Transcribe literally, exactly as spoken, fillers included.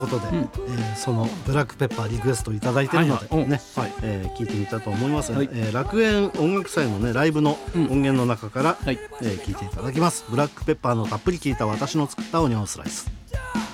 ことで、 うんえーそのブラックペッパーリクエストいただいてるので、 はいはいねはいえー聞いてみたいと思います、 はいえー楽園音楽祭のねライブのうん音源の中から、 はいえー聞いていただきます。ブラックペッパーのたっぷり効いた私の作ったオニオンスライス。